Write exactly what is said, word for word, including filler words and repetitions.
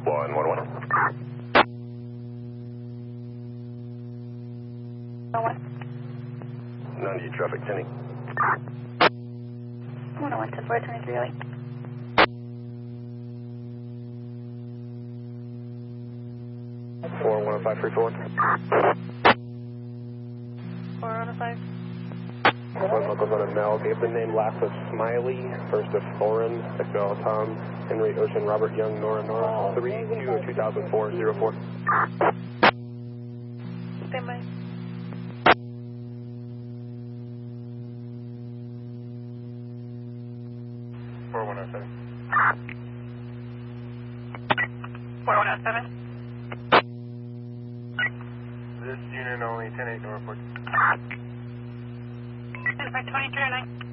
one one one. ninety traffic ten. one oh one to four twenty-three oh eight. four one oh five three four. four one oh five. One locals on a Mel. Gave the name last of Smiley, first of Thorin, Echo Tom, Henry Ocean, Robert Young, Nora Nora, three two of two thousand four zero four. Stand by. four one oh seven. four one oh seven. This unit only ten eight to report. Stand by twenty-three oh nine.